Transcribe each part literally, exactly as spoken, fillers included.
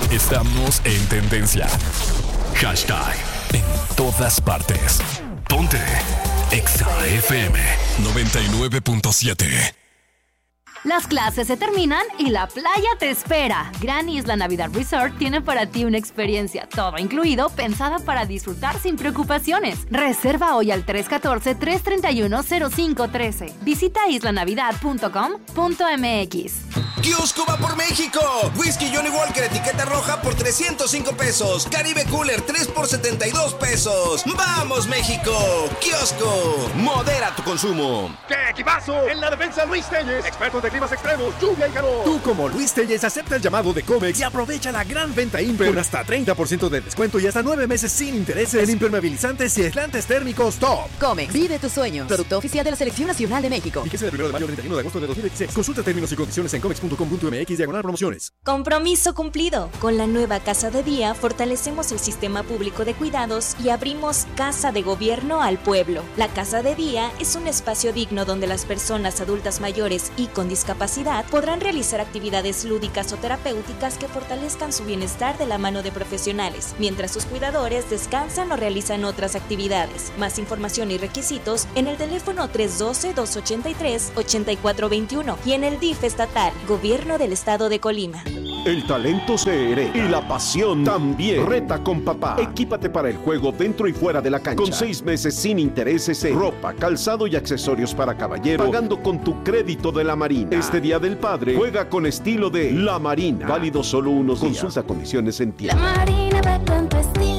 Estamos en tendencia. Hashtag en todas partes. Ponte Exa F M noventa y nueve punto siete. Las clases se terminan y la playa te espera. Gran Isla Navidad Resort tiene para ti una experiencia todo incluido, pensada para disfrutar sin preocupaciones. Reserva hoy al tres uno cuatro, tres tres uno, cero cinco uno tres. Visita isla navidad punto com punto m x. Kiosco va por México. Whisky Johnny Walker etiqueta roja por trescientos cinco pesos. Caribe Cooler tres por setenta y dos pesos. ¡Vamos, México! Kiosco. Modera tu consumo. ¡Qué equipazo! En la defensa Luis Telles, expertos de climas extremos, lluvia y calor. Tú, como Luis Telles, acepta el llamado de Comex y aprovecha la gran venta Imper con hasta treinta por ciento de descuento y hasta nueve meses sin intereses en impermeabilizantes y aislantes térmicos top. Comex, vive tus sueños. Producto oficial de la Selección Nacional de México. Fíjese del primero de mayo al treinta y uno de agosto de dos mil veintiséis. Consulta términos y condiciones en comex punto com punto m x diagonal promociones. Compromiso cumplido. Con la nueva Casa de Día fortalecemos el sistema público de cuidados y abrimos Casa de Gobierno al pueblo. La Casa de Día es un espacio digno donde las personas adultas mayores y con discapacidad podrán realizar actividades lúdicas o terapéuticas que fortalezcan su bienestar de la mano de profesionales, mientras sus cuidadores descansan o realizan otras actividades. Más información y requisitos en el teléfono tres uno dos, dos ocho tres, ocho cuatro dos uno y en el D I F estatal, Gobierno del Estado de Colima. El talento se hereda y la pasión también. Reta con papá. Equípate para el juego dentro y fuera de la cancha. Con seis meses sin intereses en ropa, calzado y accesorios para caballero, pagando con tu crédito de la Marina. Este Día del Padre, juega con estilo de La Marina. Válido solo unos días. Consulta condiciones en tienda. La Marina va con tu estilo.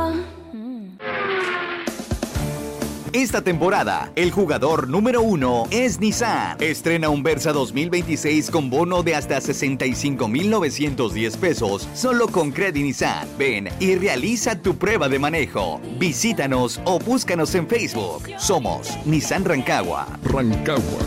Esta temporada, el jugador número uno es Nissan. Estrena un Versa dos mil veintiséis con bono de hasta sesenta y cinco mil novecientos diez pesos, solo con Credit Nissan. Ven y realiza tu prueba de manejo. Visítanos o búscanos en Facebook. Somos Nissan Rancagua. Rancagua.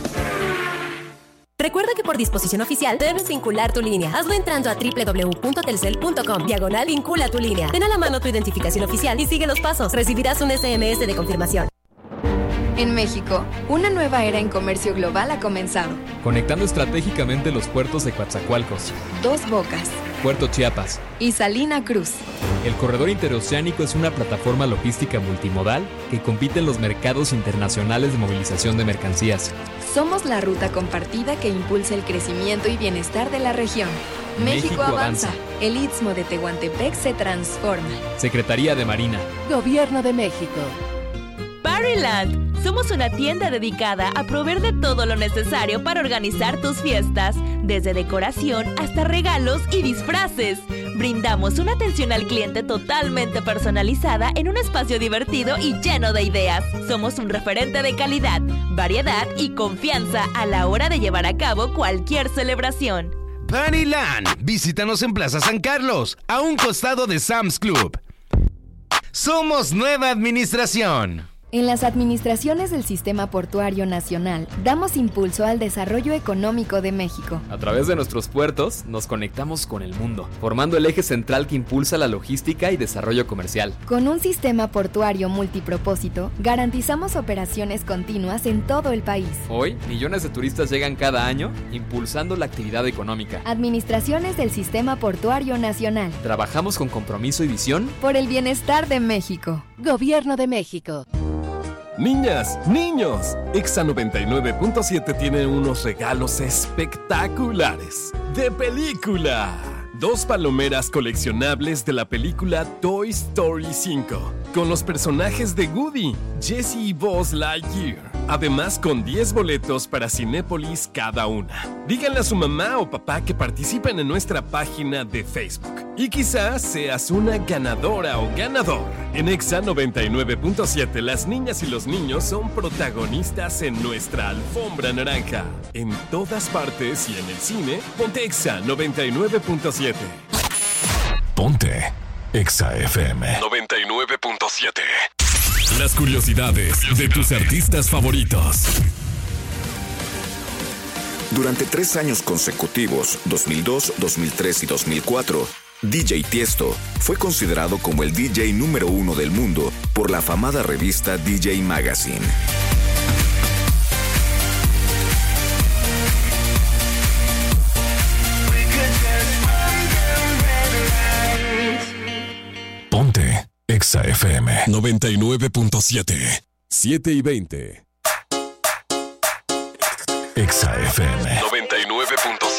Recuerda que por disposición oficial debes vincular tu línea. Hazlo entrando a doble u doble u doble u punto telcel punto com. Diagonal vincula tu línea. Ten a la mano tu identificación oficial y sigue los pasos. Recibirás un S M S de confirmación. En México, una nueva era en comercio global ha comenzado. Conectando estratégicamente los puertos de Coatzacoalcos, Dos Bocas, Puerto Chiapas y Salina Cruz. El corredor interoceánico es una plataforma logística multimodal que compite en los mercados internacionales de movilización de mercancías. Somos la ruta compartida que impulsa el crecimiento y bienestar de la región. México, México avanza. avanza. El Istmo de Tehuantepec se transforma. Secretaría de Marina. Gobierno de México. Barryland. Somos una tienda dedicada a proveer de todo lo necesario para organizar tus fiestas, desde decoración hasta regalos y disfraces. Brindamos una atención al cliente totalmente personalizada en un espacio divertido y lleno de ideas. Somos un referente de calidad, variedad y confianza a la hora de llevar a cabo cualquier celebración. Barryland. Visítanos en Plaza San Carlos, a un costado de Sam's Club. Somos nueva administración. En las administraciones del Sistema Portuario Nacional, damos impulso al desarrollo económico de México. A través de nuestros puertos, nos conectamos con el mundo, formando el eje central que impulsa la logística y desarrollo comercial. Con un sistema portuario multipropósito, garantizamos operaciones continuas en todo el país. Hoy, millones de turistas llegan cada año, impulsando la actividad económica. Administraciones del Sistema Portuario Nacional. Trabajamos con compromiso y visión por el bienestar de México. Gobierno de México. Niñas, niños, Exa noventa y nueve punto siete tiene unos regalos espectaculares de película. Dos palomeras coleccionables de la película Toy Story cinco, con los personajes de Woody, Jessie y Buzz Lightyear. Además, con diez boletos para Cinépolis cada una. Díganle a su mamá o papá que participen en nuestra página de Facebook. Y quizás seas una ganadora o ganador. En Exa noventa y nueve punto siete, las niñas y los niños son protagonistas en nuestra alfombra naranja. En todas partes y en el cine, ponte Exa noventa y nueve punto siete. Ponte Exa F M noventa y nueve punto siete. Las curiosidades de tus artistas favoritos. Durante tres años consecutivos, dos mil dos, dos mil tres y dos mil cuatro, D J Tiesto fue considerado como el D J número uno del mundo por la afamada revista D J Magazine. Exa F M noventa y nueve punto siete. siete y veinte. Exa F M noventa y nueve punto siete.